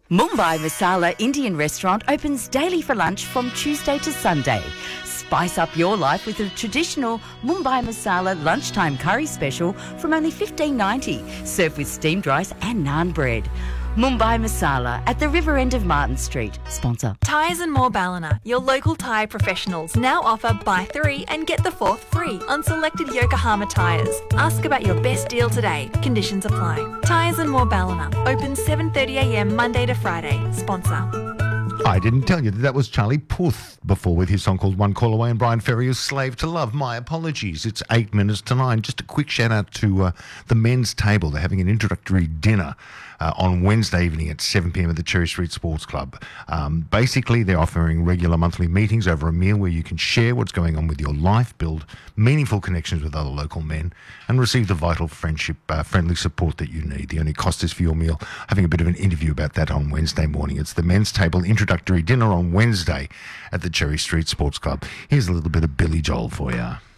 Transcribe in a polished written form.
Mumbai Masala Indian restaurant opens daily for lunch from Tuesday to Sunday. Spice up your life with a traditional Mumbai Masala lunchtime curry special from only $15.90, served with steamed rice and naan bread. Mumbai Masala at the river end of Martin Street. Sponsor. Tyres and More Ballina, your local tyre professionals, now offer buy 3 and get the 4th free on selected Yokohama tyres. Ask about your best deal today. Conditions apply. Tyres and More Ballina, open 7:30am Monday to Friday. Sponsor. I didn't tell you that was Charlie Puth before with his song called One Call Away, and Brian Ferrier's Slave to Love. My apologies. It's 8 minutes to 9. Just a quick shout out to the men's table. They're having an introductory dinner on Wednesday evening at 7 p.m. at the Cherry Street Sports Club. Basically, they're offering regular monthly meetings over a meal where you can share what's going on with your life, build meaningful connections with other local men, and receive the vital friendship, friendly support that you need. The only cost is for your meal. Having a bit of an interview about that on Wednesday morning. It's the men's table introductory dinner on Wednesday at the Cherry Street Sports Club. Here's a little bit of Billy Joel for you.